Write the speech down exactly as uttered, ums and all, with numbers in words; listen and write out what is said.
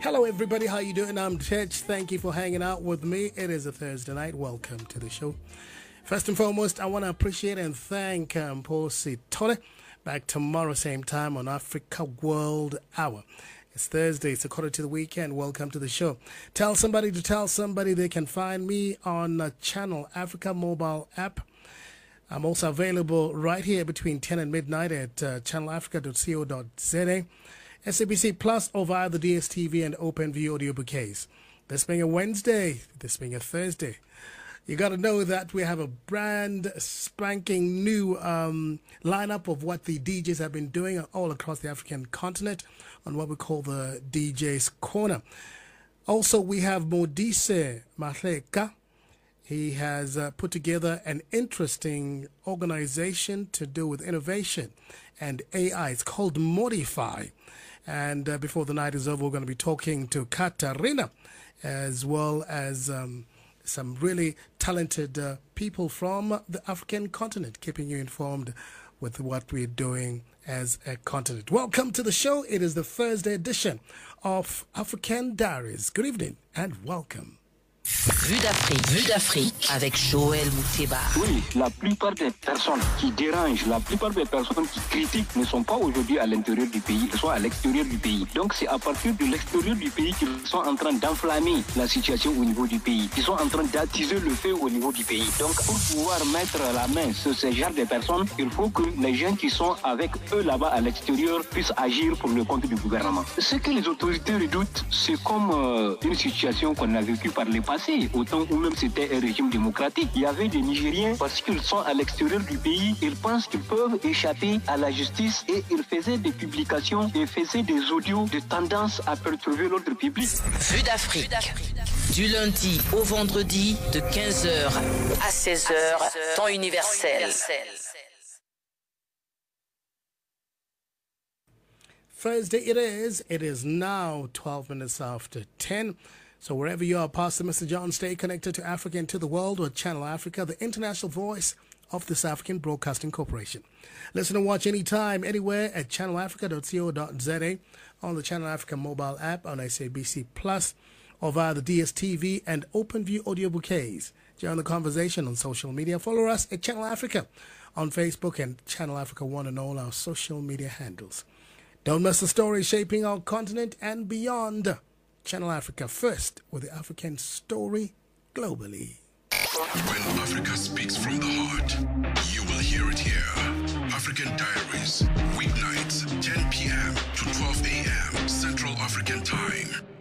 Hello, everybody. How you doing? I'm Church. Thank you for hanging out with me. It is a Thursday night. Welcome to the show. First and foremost, I want to appreciate and thank um, Paul Sitole. Back tomorrow, same time on Africa World Hour. It's Thursday. It's a quarter to the weekend. Welcome to the show. Tell somebody to tell somebody they can find me on uh, Channel Africa mobile app. I'm also available right here between ten and midnight at uh, channel africa dot co dot za. S A B C Plus or via the D S T V and OpenView audio bouquets. This being a Wednesday, this being a Thursday, you got to know that we have a brand spanking new um, lineup of what the D Js have been doing all across the African continent on what we call the D J's Corner. Also, we have Modise Mahleka. He has uh, put together an interesting organization to do with innovation and A I. It's called Modify. And uh, before the night is over, we're going to be talking to Katarina, as well as um, some really talented uh, people from the African continent, keeping you informed with what we're doing as a continent. Welcome to the show. It is the Thursday edition of African Diaries. Good evening and welcome. Vue d'Afrique, Vue d'Afrique avec Joël Mouteba. Oui, la plupart des personnes qui dérangent, la plupart des personnes qui critiquent ne sont pas aujourd'hui à l'intérieur du pays, elles sont à l'extérieur du pays. Donc c'est à partir de l'extérieur du pays qu'ils sont en train d'enflammer la situation au niveau du pays. Ils sont en train d'attiser le feu au niveau du pays. Donc pour pouvoir mettre la main sur ce genre de personnes, il faut que les gens qui sont avec eux là-bas à l'extérieur puissent agir pour le compte du gouvernement. Ce que les autorités redoutent, c'est comme euh, une situation qu'on a vécue par les passé, au temps où même c'était un régime démocratique. Il y avait des Nigériens, parce qu'ils sont à l'extérieur du pays, ils pensent qu'ils peuvent échapper à la justice et ils faisaient des publications et faisaient des audios de tendance à perturber l'ordre public. Vue d'Afrique, du lundi au vendredi de quinze heures à seize heures, temps universel. Thursday it is. It is now twelve minutes after ten. So wherever you are, Pastor Mister John, stay connected to Africa and to the world with Channel Africa, the international voice of this African Broadcasting Corporation. Listen and watch anytime, anywhere at channel africa dot co dot za, on the Channel Africa mobile app, on S A B C Plus, or via the D S T V and OpenView audio bouquets. Join the conversation on social media. Follow us at Channel Africa on Facebook and Channel Africa One on all our social media handles. Don't miss the story shaping our continent and beyond. Channel Africa first with the African story globally. When Africa speaks from the heart, you will hear it here. African Diaries, weeknights, ten p.m. to twelve a.m. Central African Time.